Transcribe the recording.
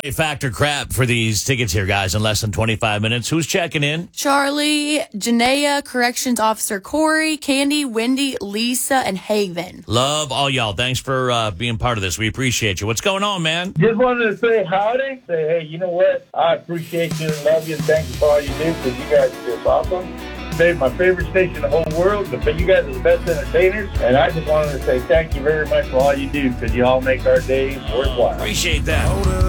Factor crap for these tickets here, guys, in less than 25 minutes. Who's checking in? Charlie, Janaea, Corrections Officer Corey, Candy, Wendy, Lisa, and Haven. Love all y'all. Thanks for being part of this. We appreciate you. What's going on, man? Just wanted to say howdy. Say, hey, you know what? I appreciate you and love you and thank you for all you do because you guys are just awesome. They're my favorite station in the whole world, but you guys are the best entertainers. And I just wanted to say thank you very much for all you do because you all make our days worthwhile. Appreciate that.